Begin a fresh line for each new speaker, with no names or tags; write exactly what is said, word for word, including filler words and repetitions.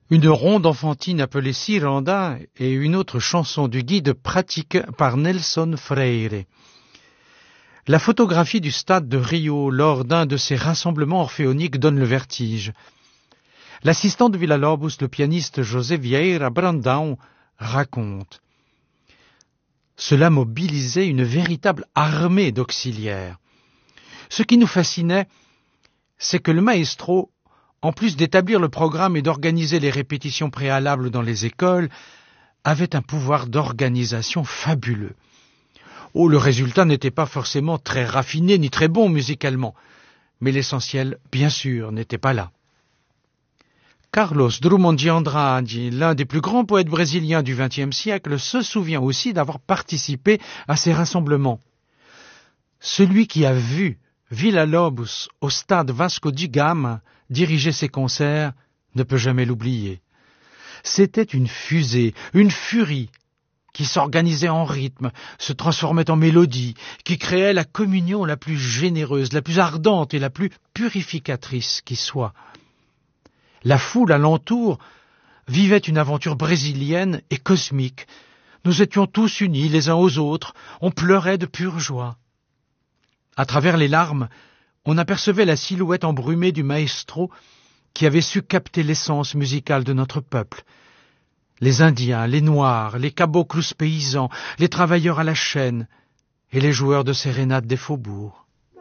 Une ronde enfantine appelée Ciranda et une autre chanson du guide pratique par Nelson Freire. La photographie du stade de Rio lors d'un de ces rassemblements orphéoniques donne le vertige. L'assistant de Villa-Lobos, le pianiste José Vieira Brandão, raconte. Cela mobilisait une véritable armée d'auxiliaires. Ce qui nous fascinait, c'est que le maestro, en plus d'établir le programme et d'organiser les répétitions préalables dans les écoles, avait un pouvoir d'organisation fabuleux. Oh, le résultat n'était pas forcément très raffiné ni très bon musicalement, mais l'essentiel, bien sûr, n'était pas là. Carlos Drummond de Andrade, l'un des plus grands poètes brésiliens du vingtième siècle, se souvient aussi d'avoir participé à ces rassemblements. Celui qui a vu Villa-Lobos au stade Vasco da Gama diriger ses concerts ne peut jamais l'oublier. C'était une fusée, une furie qui s'organisait en rythme, se transformait en mélodie, qui créait la communion la plus généreuse, la plus ardente et la plus purificatrice qui soit. La foule alentour vivait une aventure brésilienne et cosmique. Nous étions tous unis les uns aux autres, on pleurait de pure joie. À travers les larmes, on apercevait la silhouette embrumée du maestro qui avait su capter l'essence musicale de notre peuple. Les Indiens, les Noirs, les caboclos paysans, les travailleurs à la chaîne et les joueurs de sérénade des faubourgs.